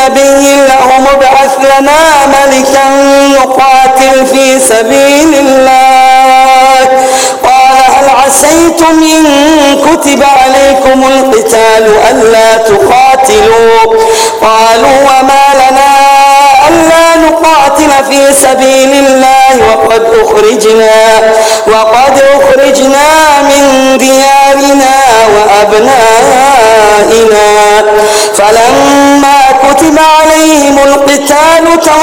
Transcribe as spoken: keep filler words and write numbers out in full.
نبي لهم ابعث لنا ملكا نقاتل في سبيل الله قال هل عسيتم إن كتب عليكم القتال ألا تقاتلوا قالوا وما لنا ألا نقاتل في سبيل الله وقد أخرجنا وقد أخرجنا من ديارنا وأبنائنا فلما كتب عليهم القتال